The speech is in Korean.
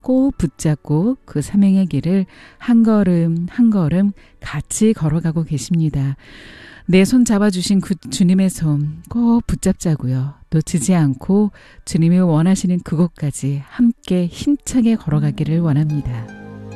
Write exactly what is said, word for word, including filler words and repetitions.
꼭 붙잡고 그 사명의 길을 한 걸음 한 걸음 같이 걸어가고 계십니다. 내 손 잡아주신 그 주님의 손 꼭 붙잡자고요. 놓치지 않고 주님이 원하시는 그곳까지 함께 힘차게 걸어가기를 원합니다.